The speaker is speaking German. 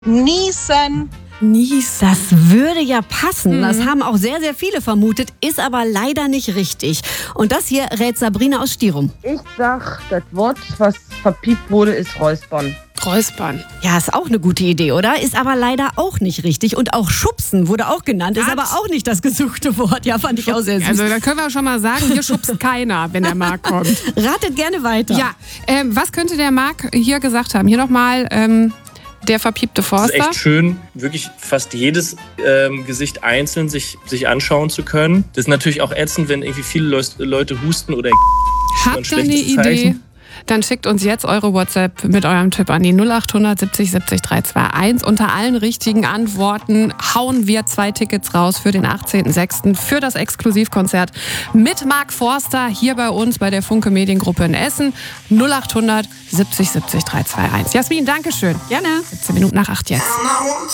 Niesen. Das würde ja passen. Das haben auch sehr, sehr viele vermutet, ist aber leider nicht richtig. Und das hier rät Sabrina aus Stirum. Ich sag, das Wort, was verpiept wurde, ist Räuspern. Räuspern. Ja, ist auch eine gute Idee, oder? Ist aber leider auch nicht richtig. Und auch Schubsen wurde auch genannt, ist aber auch nicht das gesuchte Wort. Ja, fand ich auch sehr süß. Also da können wir schon mal sagen, hier schubst keiner, wenn der Marc kommt. Ratet gerne weiter. Ja, was könnte der Marc hier gesagt haben? Hier nochmal der verpiepte Forster. Es ist echt schön, wirklich fast jedes Gesicht einzeln sich anschauen zu können. Das ist natürlich auch ätzend, wenn irgendwie viele Leute husten oder Habt ihr eine Idee? Dann schickt uns jetzt eure WhatsApp mit eurem Tipp an die 0800 70 70 321. Unter allen richtigen Antworten hauen wir 2 Tickets raus für den 18.06. für das Exklusivkonzert mit Marc Forster hier bei uns bei der Funke Mediengruppe in Essen. 0800 70 70 321. Jasmin, Dankeschön. Gerne. 17 Minuten nach 8 jetzt.